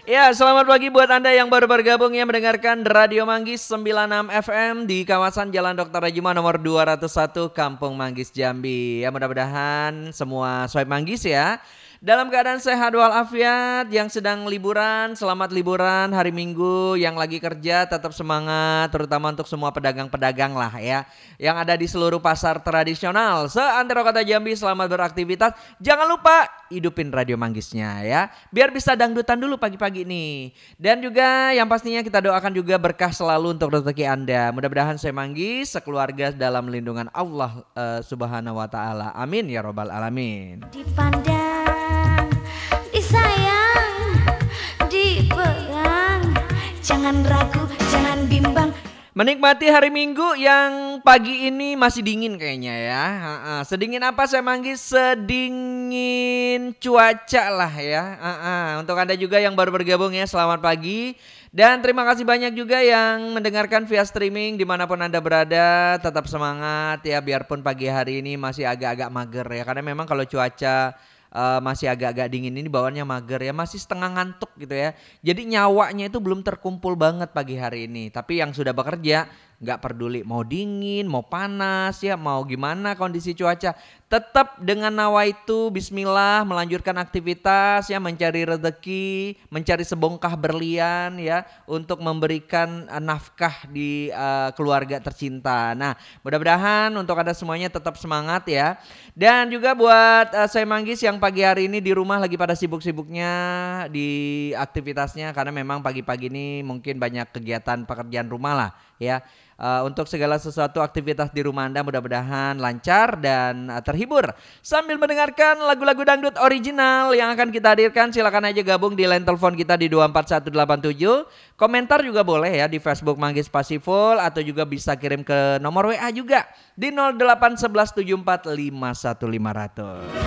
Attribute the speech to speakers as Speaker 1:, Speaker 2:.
Speaker 1: Ya, selamat pagi buat Anda yang baru bergabung ya mendengarkan Radio Manggis 96 FM di kawasan Jalan Dr. Rajima nomor 201 Kampung Manggis Jambi. Ya, mudah-mudahan semua sohib Manggis ya dalam keadaan sehat walafiat, yang sedang liburan, selamat liburan hari Minggu, yang lagi kerja tetap semangat, terutama untuk semua pedagang-pedagang lah ya, yang ada di seluruh pasar tradisional seantero kota Jambi, selamat beraktivitas. Jangan lupa hidupin Radio Manggisnya ya, biar bisa dangdutan dulu pagi-pagi nih. Dan juga yang pastinya kita doakan juga berkah selalu untuk rezeki Anda. Mudah-mudahan saya Manggis sekeluarga dalam lindungan Allah Subhanahu wa taala. Amin ya robbal alamin.
Speaker 2: Dipandang, disayang, dipegang, jangan ragu, jangan bimbang.
Speaker 1: Menikmati hari Minggu yang pagi ini masih dingin kayaknya ya. Sedingin apa saya Manggis? Sedingin cuaca lah ya. Untuk Anda juga yang baru bergabung ya, selamat pagi. Dan terima kasih banyak juga yang mendengarkan via streaming dimanapun Anda berada. Tetap semangat ya, biarpun pagi hari ini masih agak-agak mager ya. Karena memang kalau cuaca masih agak-agak dingin ini bawaannya mager ya, masih setengah ngantuk gitu ya. Jadi nyawanya itu belum terkumpul banget pagi hari ini. Tapi yang sudah bekerja nggak peduli mau dingin, mau panas ya, mau gimana kondisi cuaca, tetap dengan nawa itu bismillah melanjutkan aktivitas ya, mencari rezeki, mencari sebongkah berlian ya, untuk memberikan nafkah di keluarga tercinta. Nah, mudah-mudahan untuk Anda semuanya tetap semangat ya. Dan juga buat saya Manggis yang pagi hari ini di rumah lagi pada sibuk-sibuknya di aktivitasnya, karena memang pagi-pagi ini mungkin banyak kegiatan pekerjaan rumah lah ya. Untuk segala sesuatu aktivitas di rumah Anda mudah-mudahan lancar dan terhibur sambil mendengarkan lagu-lagu dangdut original yang akan kita hadirkan. Silakan aja gabung di line telepon kita di 24187. Komentar juga boleh ya di Facebook Manggis Pasiful, atau juga bisa kirim ke nomor WA juga di 0811745150.